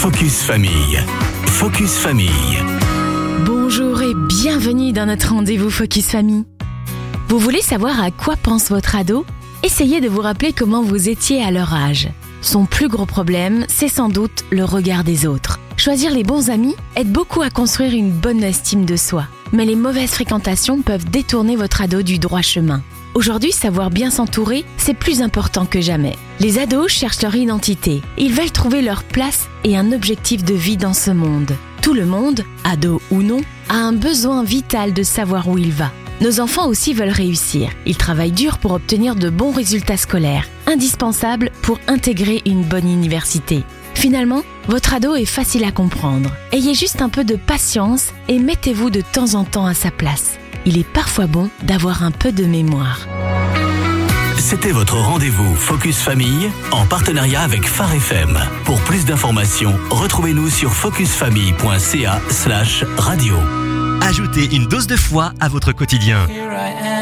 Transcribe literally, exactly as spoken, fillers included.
Focus Famille. Focus Famille. Bonjour et bienvenue dans notre rendez-vous Focus Famille. Vous voulez savoir à quoi pense votre ado ? Essayez de vous rappeler comment vous étiez à leur âge. Son plus gros problème, c'est sans doute le regard des autres. Choisir les bons amis aide beaucoup à construire une bonne estime de soi. Mais les mauvaises fréquentations peuvent détourner votre ado du droit chemin. Aujourd'hui, savoir bien s'entourer, c'est plus important que jamais. Les ados cherchent leur identité. Ils veulent trouver leur place et un objectif de vie dans ce monde. Tout le monde, ado ou non, a un besoin vital de savoir où il va. Nos enfants aussi veulent réussir. Ils travaillent dur pour obtenir de bons résultats scolaires, indispensables pour intégrer une bonne université. Finalement, votre ado est facile à comprendre. Ayez juste un peu de patience et mettez-vous de temps en temps à sa place. Il est parfois bon d'avoir un peu de mémoire. C'était votre rendez-vous Focus Famille en partenariat avec Phare F M. Pour plus d'informations, retrouvez-nous sur focusfamille.ca slash radio. Ajoutez une dose de foi à votre quotidien.